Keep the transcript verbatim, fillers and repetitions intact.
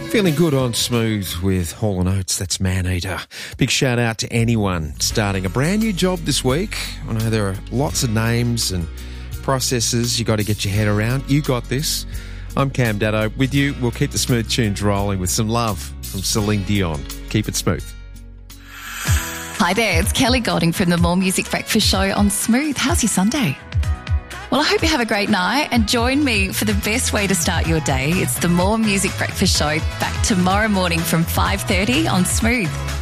Feeling good on Smooth with Hall and Oates. That's Maneater. Big shout out to anyone starting a brand new job this week. I know there are lots of names and processes you got to get your head around. You got this. I'm Cam Daddo. With you, we'll keep the smooth tunes rolling with some love from Celine Dion. Keep it smooth. Hi there, it's Kelly Golding from the More Music Breakfast Show on Smooth. How's your Sunday? Well, I hope you have a great night and join me for the best way to start your day. It's the More Music Breakfast Show back tomorrow morning from five thirty on Smooth.